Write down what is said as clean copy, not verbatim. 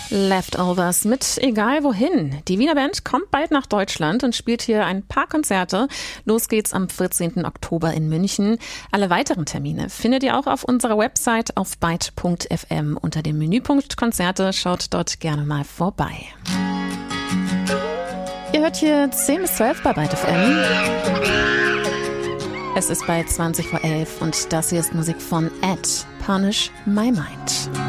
Leftovers mit Egal wohin. Die Wiener Band kommt bald nach Deutschland und spielt hier ein paar Konzerte. Los geht's am 14. Oktober in München. Alle weiteren Termine findet ihr auch auf unserer Website auf byte.fm unter dem Menüpunkt Konzerte. Schaut dort gerne mal vorbei. Ihr hört hier 10 bis 12 bei Byte FM. Es ist bald 20 vor 11 und das hier ist Musik von Ed, Punish My Mind.